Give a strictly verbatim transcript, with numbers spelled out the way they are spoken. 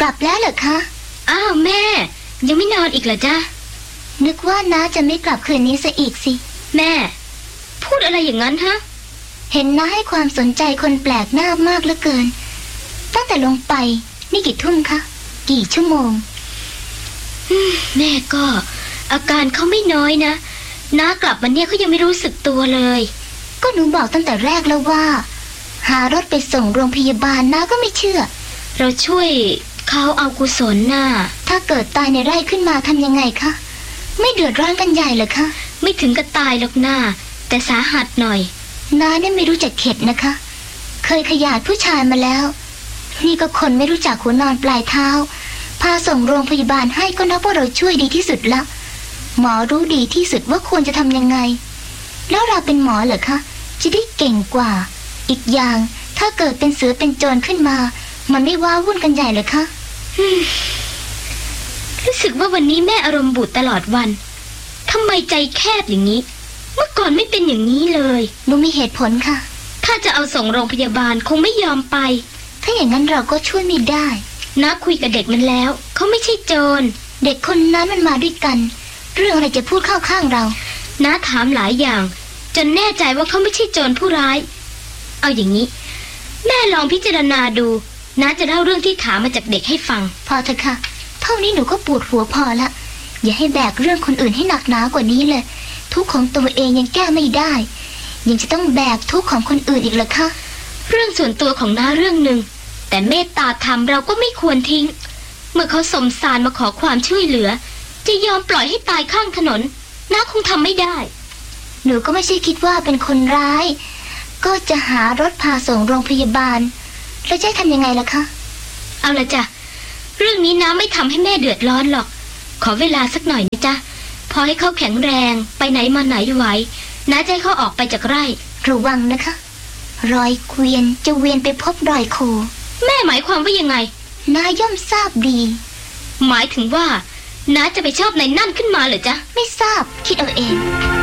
ลับแล้วเหรอคะอ้าวแม่ยังไม่นอนอีกเหรอจ๊ะนึกว่าน้าจะไม่กลับคืนนี้ซะอีกสิแม่พูดอะไรอย่างนั้นฮะเห็นน้าให้ความสนใจคนแปลกหน้ามากเหลือเกินตั้งแต่ลงไปนี่กี่ทุ่มคะกี่ชั่วโมงแม่ก็อาการเขาไม่น้อยนะน้ากลับมาเนี่ยเขายังไม่รู้สึกตัวเลยก็หนูบอกตั้งแต่แรกแล้วว่าหารถไปส่งโรงพยาบาลน้าก็ไม่เชื่อเราช่วยเขาเอากุศลน่ะถ้าเกิดตายในไร่ขึ้นมาทำยังไงคะไม่เดือดร้อนกันใหญ่เหรอคะไม่ถึงกับตายหรอกน้าแต่สาหัสหน่อยน้าเนี่ยไม่รู้จักเข็ดนะคะเคยขยาดผู้ชายมาแล้วนี่ก็คนไม่รู้จักหัวนอนปลายเท้าพาส่งโรงพยาบาลให้ก็นับว่าเราช่วยดีที่สุดละหมอรู้ดีที่สุดว่าควรจะทำยังไงแล้วเราเป็นหมอเหรอคะจะได้เก่งกว่าอีกอย่างถ้าเกิดเป็นเสือเป็นโจรขึ้นมามันไม่ว้าวุ่นกันใหญ่เหรอคะรู้สึกว่าวันนี้แม่อารมณ์บูดตลอดวันทำไมใจแคบอย่างนี้เมื่อก่อนไม่เป็นอย่างนี้เลยหนูมีเหตุผลค่ะถ้าจะเอาส่งโรงพยาบาลคงไม่ยอมไปถ้าอย่างนั้นเราก็ช่วยไม่ได้น้าคุยกับเด็กมันแล้วเขาไม่ใช่โจรเด็กคนนั้นมันมาด้วยกันเรื่องอะไรจะพูดเข้าข้างเราน้าถามหลายอย่างจนแน่ใจว่าเขาไม่ใช่โจรผู้ร้ายเอาอย่างนี้แม่ลองพิจารณาดูน้าจะเล่าเรื่องที่ถามมาจากเด็กให้ฟังพอเถอะค่ะเท่านี้หนูก็ปวดหัวพอละอย่าให้แบกเรื่องคนอื่นให้หนักหนากว่านี้เลยทุกข์ของตัวเองยังแก้ไม่ได้ยังจะต้องแบกทุกข์ของคนอื่นอีกเหรอคะเรื่องส่วนตัวของน้าเรื่องหนึ่งแต่เมตตาธรรมเราก็ไม่ควรทิ้งเมื่อเขาสมสารมาขอความช่วยเหลือจะยอมปล่อยให้ตายข้างถนนน้าคงทำไม่ได้หนูก็ไม่ใช่คิดว่าเป็นคนร้ายก็จะหารถพาส่งโรงพยาบาลแล้วจะทำยังไงล่ะคะเอาละจ้ะเรื่องนี้น้าไม่ทำให้แม่เดือดร้อนหรอกขอเวลาสักหน่อยนะจ๊ะพอให้เขาแข็งแรงไปไหนมาไหนไหวน้าจะให้เขาออกไปจากไร่ระวังนะคะรอยเกวียนจะเวียนไปพบรอยโคแม่หมายความว่ายังไงน้าย่อมทราบดีหมายถึงว่าน้าจะไปชอบในนั่นขึ้นมาเหรอจ๊ะไม่ทราบคิดเอาเอง